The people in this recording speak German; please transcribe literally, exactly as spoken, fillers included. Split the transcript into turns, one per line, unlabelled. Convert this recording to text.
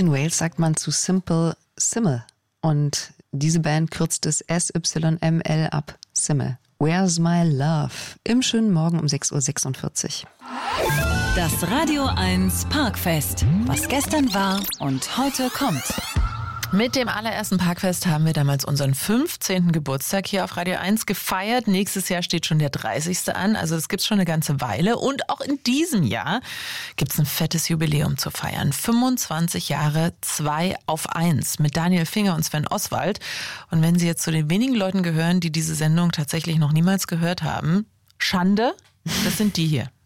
In Wales sagt man zu Simple Simmel. Und diese Band kürzt es S Y M L ab. Simmel. Where's My Love? Im schönen Morgen um sechs Uhr sechsundvierzig.
Das Radio eins Parkfest. Was gestern war und heute kommt.
Mit dem allerersten Parkfest haben wir damals unseren fünfzehnten Geburtstag hier auf Radio eins gefeiert. Nächstes Jahr steht schon der dreißigste an, also das gibt's schon eine ganze Weile. Und auch in diesem Jahr gibt's ein fettes Jubiläum zu feiern. fünfundzwanzig Jahre zwei auf eins mit Daniel Finger und Sven Oswald. Und wenn Sie jetzt zu den wenigen Leuten gehören, die diese Sendung tatsächlich noch niemals gehört haben, Schande, das sind die hier.